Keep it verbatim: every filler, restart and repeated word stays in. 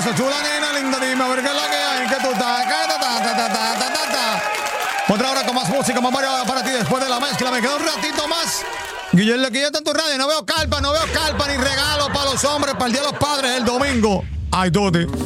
eso, chula nena, linda, dime, a ver qué es la que hay, que tú estás. Otra hora con más música, más Mario para ti después de la mezcla. Me queda un ratito más. Guillermo, aquí está en tu radio. No veo carpa, no veo carpa ni regalo para los hombres para el Día de los Padres el domingo. Ay, Tuti.